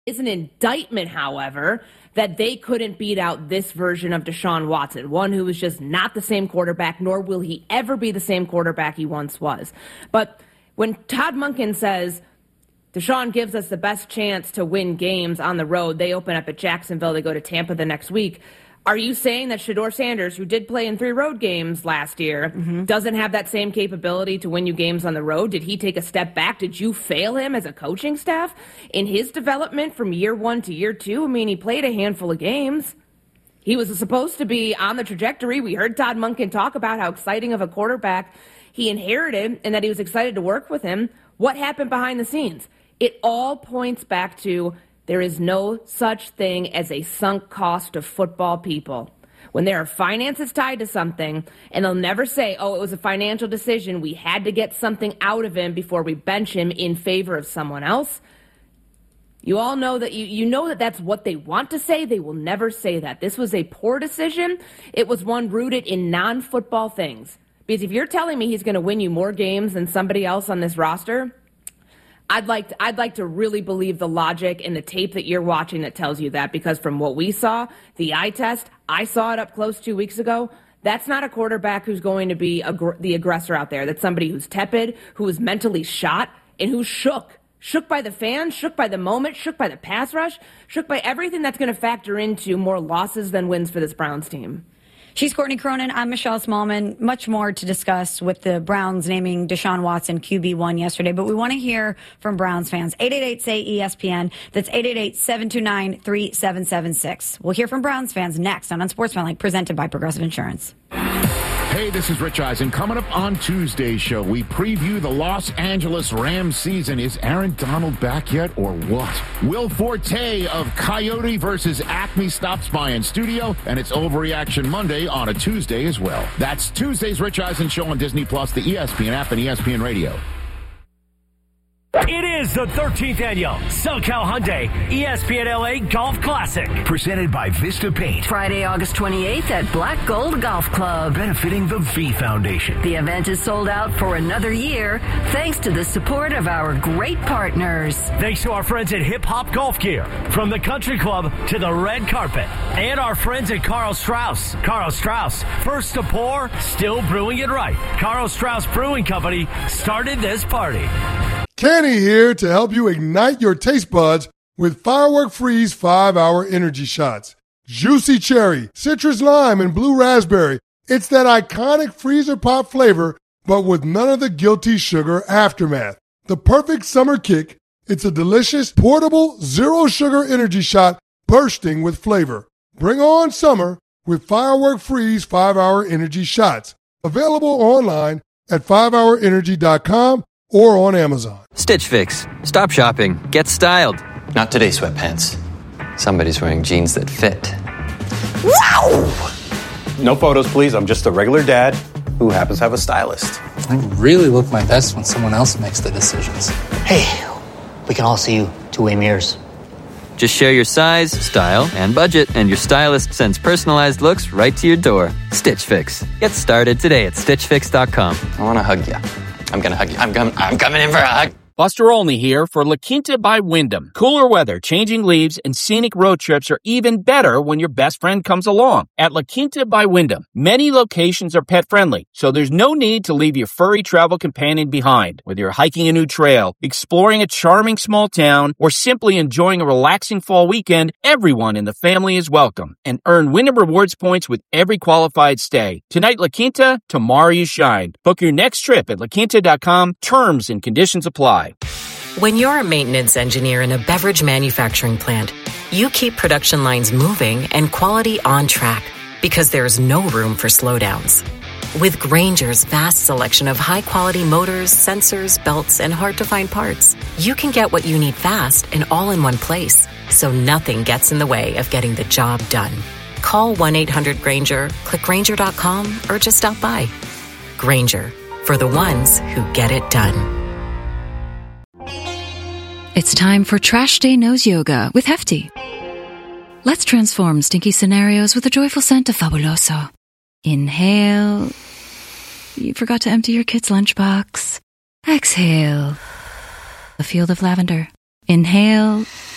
Is an indictment, however, that they couldn't beat out this version of Deshaun Watson, one who was just not the same quarterback, nor will he ever be the same quarterback he once was. But when Todd Monken says Deshaun gives us the best chance to win games on the road, they open up at Jacksonville, they go to Tampa the next week. Are you saying that Shedeur Sanders, who did play in 3 road games last year, doesn't have that same capability to win you games on the road? Did he take a step back? Did you fail him as a coaching staff in his development from year 1 to year 2? I mean, he played a handful of games. He was supposed to be on the trajectory. We heard Todd Monken talk about how exciting of a quarterback he inherited and that he was excited to work with him. What happened behind the scenes? It all points back to there is no such thing as a sunk cost of football, people. When there are finances tied to something, and they'll never say, oh, it was a financial decision, we had to get something out of him before we bench him in favor of someone else. You all know that you know that that's what they want to say. They will never say that. This was a poor decision. It was one rooted in non-football things. Because if you're telling me he's going to win you more games than somebody else on this roster, I'd like to really believe the logic in the tape that you're watching that tells you that, because from what we saw, the eye test, I saw it up close 2 weeks ago. That's not a quarterback who's going to be the aggressor out there. That's somebody who's tepid, who is mentally shot, and who's shook. Shook by the fans, shook by the moment, shook by the pass rush, shook by everything that's going to factor into more losses than wins for this Browns team. She's Courtney Cronin. I'm Michelle Smallman. Much more to discuss with the Browns naming Deshaun Watson QB1 yesterday. But we want to hear from Browns fans. 888-SAY-ESPN. That's 888-729-3776. We'll hear from Browns fans next on Unsportsmanlike, presented by Progressive Insurance. Hey, this is Rich Eisen. Coming up on Tuesday's show, we preview the Los Angeles Rams season. Is Aaron Donald back yet or what? Will Forte of Coyote versus Acme stops by in studio, and it's Overreaction Monday on a Tuesday as well. That's Tuesday's Rich Eisen show on Disney+, the ESPN app, and ESPN Radio. It is the 13th annual SoCal Hyundai ESPN LA Golf Classic. Presented by Vista Paint. Friday, August 28th at Black Gold Golf Club. Benefiting the V Foundation. The event is sold out for another year thanks to the support of our great partners. Thanks to our friends at Hip Hop Golf Gear. From the country club to the red carpet. And our friends at Carl Strauss. Carl Strauss, first to pour, still brewing it right. Carl Strauss Brewing Company started this party. Kenny here to help you ignite your taste buds with Firework Freeze 5-Hour Energy Shots. Juicy cherry, citrus lime, and blue raspberry. It's that iconic freezer pop flavor, but with none of the guilty sugar aftermath. The perfect summer kick. It's a delicious, portable, zero-sugar energy shot bursting with flavor. Bring on summer with Firework Freeze 5-Hour Energy Shots. Available online at 5hourenergy.com or on Amazon. Stitch Fix. Stop shopping. Get styled. Not today, sweatpants. Somebody's wearing jeans that fit. Wow! No photos, please. I'm just a regular dad who happens to have a stylist. I really look my best when someone else makes the decisions. Hey, we can all see you two-way mirrors. Just share your size, style, and budget, and your stylist sends personalized looks right to your door. Stitch Fix. Get started today at StitchFix.com. I want to hug you. I'm going to hug you. I'm coming in for a hug. Buster Olney here for La Quinta by Wyndham. Cooler weather, changing leaves, and scenic road trips are even better when your best friend comes along. At La Quinta by Wyndham, many locations are pet-friendly, so there's no need to leave your furry travel companion behind. Whether you're hiking a new trail, exploring a charming small town, or simply enjoying a relaxing fall weekend, everyone in the family is welcome. And earn Wyndham Rewards points with every qualified stay. Tonight, La Quinta, tomorrow you shine. Book your next trip at laquinta.com. Terms and conditions apply. When you're a maintenance engineer in a beverage manufacturing plant, you keep production lines moving and quality on track because there's no room for slowdowns. With Grainger's vast selection of high-quality motors, sensors, belts, and hard-to-find parts, you can get what you need fast and all in one place, so nothing gets in the way of getting the job done. Call 1-800-GRAINGER, click Grainger.com, or just stop by. Grainger, for the ones who get it done. It's time for Trash Day Nose Yoga with Hefty. Let's transform stinky scenarios with the joyful scent of Fabuloso. Inhale. You forgot to empty your kid's lunchbox. Exhale. A field of lavender. Inhale.